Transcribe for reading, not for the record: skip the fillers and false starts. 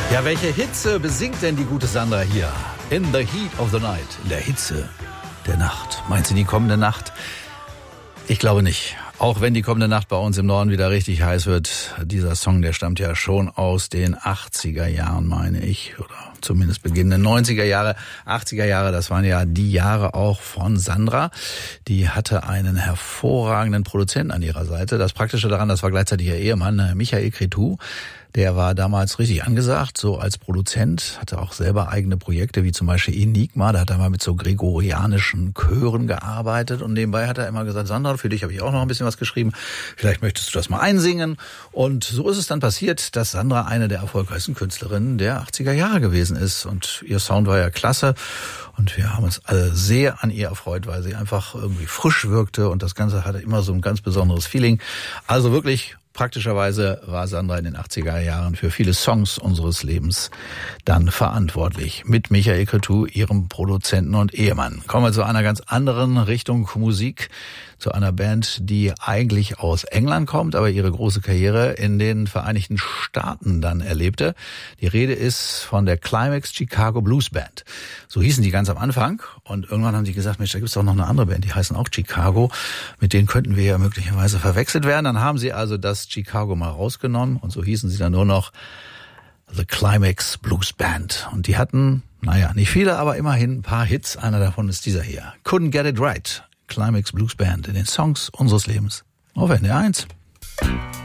Ja, welche Hitze besingt denn die gute Sandra hier? In the heat of the night. In der Hitze der Nacht. Meint sie die kommende Nacht? Ich glaube nicht. Auch wenn die kommende Nacht bei uns im Norden wieder richtig heiß wird. Dieser Song, der stammt ja schon aus den 80er Jahren, meine ich. Oder zumindest beginnenden 90er Jahre. 80er Jahre, das waren ja die Jahre auch von Sandra. Die hatte einen hervorragenden Produzenten an ihrer Seite. Das Praktische daran, das war gleichzeitig ihr Ehemann, Michael Cretu. Der war damals richtig angesagt, so als Produzent, hatte auch selber eigene Projekte, wie zum Beispiel Enigma, da hat er mal mit so gregorianischen Chören gearbeitet und nebenbei hat er immer gesagt, Sandra, für dich habe ich auch noch ein bisschen was geschrieben, vielleicht möchtest du das mal einsingen. Und so ist es dann passiert, dass Sandra eine der erfolgreichsten Künstlerinnen der 80er Jahre gewesen ist und ihr Sound war ja klasse und wir haben uns alle sehr an ihr erfreut, weil sie einfach irgendwie frisch wirkte und das Ganze hatte immer so ein ganz besonderes Feeling. Also wirklich praktischerweise war Sandra in den 80er Jahren für viele Songs unseres Lebens dann verantwortlich. Mit Michael Cretu, ihrem Produzenten und Ehemann. Kommen wir zu einer ganz anderen Richtung Musik. Zu einer Band, die eigentlich aus England kommt, aber ihre große Karriere in den Vereinigten Staaten dann erlebte. Die Rede ist von der Climax Chicago Blues Band. So hießen die ganz am Anfang. Und irgendwann haben die gesagt, Mensch, da gibt's doch noch eine andere Band, die heißen auch Chicago. Mit denen könnten wir ja möglicherweise verwechselt werden. Dann haben sie also das Chicago mal rausgenommen und so hießen sie dann nur noch The Climax Blues Band. Und die hatten, naja, nicht viele, aber immerhin ein paar Hits. Einer davon ist dieser hier. Couldn't Get It Right. Climax Blues Band in den Songs unseres Lebens auf NDR 1.